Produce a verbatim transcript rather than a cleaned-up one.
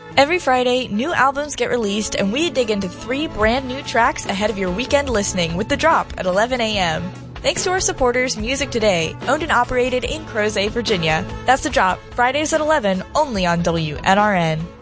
Every Friday, new albums get released and we dig into three brand new tracks ahead of your weekend listening with The Drop at eleven a.m. Thanks to our supporters, Music Today, owned and operated in Crozet, Virginia. That's The Drop, Fridays at eleven, only on W N R N.